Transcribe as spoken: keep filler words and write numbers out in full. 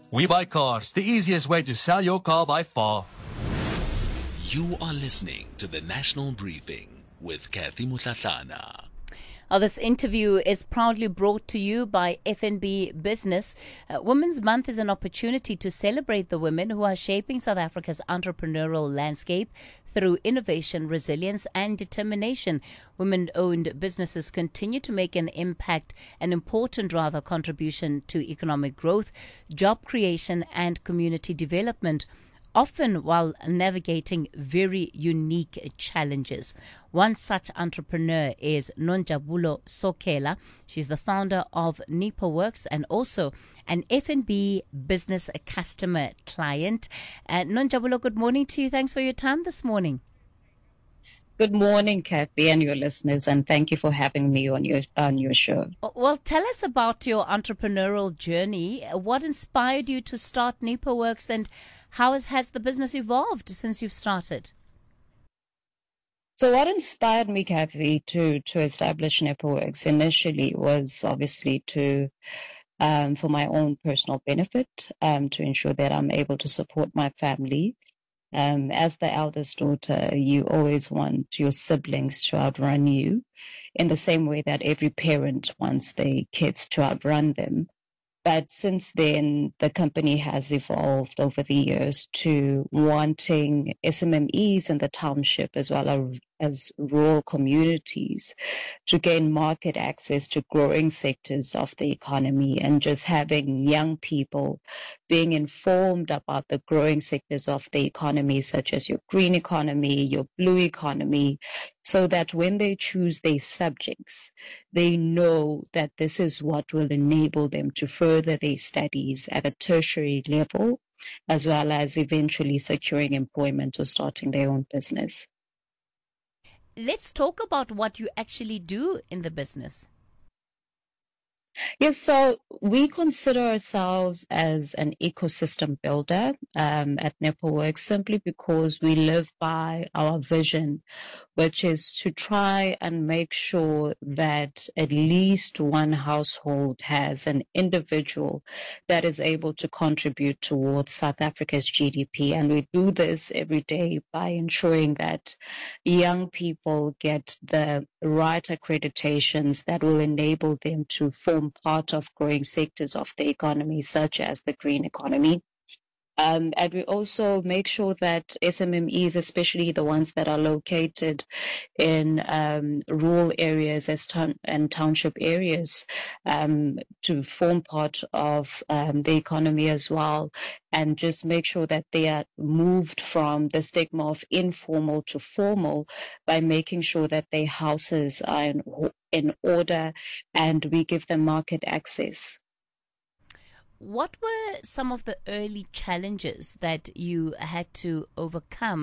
We Buy Cars, the easiest way to sell your car by far. You are listening to the National Briefing with Kathy Mutlatlana. Uh, this interview is proudly brought to you by F N B Business. Uh, Women's Month is an opportunity to celebrate the women who are shaping South Africa's entrepreneurial landscape through innovation, resilience, and determination. Women-owned businesses continue to make an impact, an important, rather, contribution to economic growth, job creation, and community development, often while navigating very unique challenges. One such entrepreneur is Nonjabulo Sokela. She's the founder of NipoWorks and also an F N B business customer client. Uh, Nonjabulo, good morning to you. Thanks for your time this morning. Good morning, Kathy, and your listeners, and thank you for having me on your on your show. Well, tell us about your entrepreneurial journey. What inspired you to start NipoWorks, and how has the business evolved since you've started? So what inspired me, Kathy, to, to establish NipoWorks initially was obviously to, um, for my own personal benefit, um, to ensure that I'm able to support my family. Um, as the eldest daughter, you always want your siblings to outrun you in the same way that every parent wants their kids to outrun them. But since then, the company has evolved over the years to wanting S M M Es in the township as well as rural communities to gain market access to growing sectors of the economy, and just having young people being informed about the growing sectors of the economy, such as your green economy, your blue economy, so that when they choose their subjects, they know that this is what will enable them to further their studies at a tertiary level, as well as eventually securing employment or starting their own business. Let's talk about what you actually do in the business. Yes, so we consider ourselves as an ecosystem builder um, at NipoWorks simply because we live by our vision, which is to try and make sure that at least one household has an individual that is able to contribute towards South Africa's G D P. And we do this every day by ensuring that young people get the right accreditations that will enable them to form part of growing sectors of the economy, such as the green economy. Um, and we also make sure that S M M Es, especially the ones that are located in um, rural areas as town- and township areas, um, to form part of um, the economy as well, and just make sure that they are moved from the stigma of informal to formal by making sure that their houses are in, in order and we give them market access. What were some of the early challenges that you had to overcome